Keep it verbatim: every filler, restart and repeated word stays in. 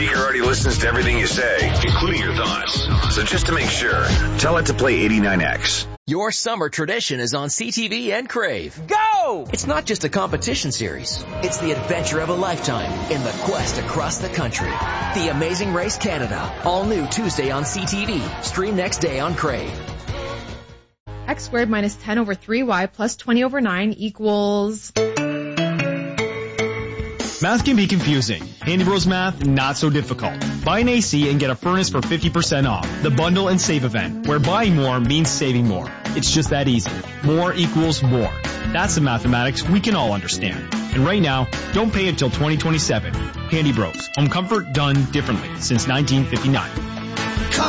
speaker already listens to everything you say, including your thoughts. So just to make sure, tell it to play eighty-nine X. Your summer tradition is on C T V and Crave. Go! It's not just a competition series. It's the adventure of a lifetime in the quest across the country. The Amazing Race Canada. All new Tuesday on C T V. Stream next day on Crave. X squared minus ten over three y plus twenty over nine equals... Math can be confusing. Handy Bros Math, not so difficult. Buy an A C and get a furnace for fifty percent off. The Bundle and Save event, where buying more means saving more. It's just that easy. More equals more. That's the mathematics we can all understand. And right now, don't pay until twenty twenty-seven. Handy Bros. Home comfort done differently since nineteen fifty-nine.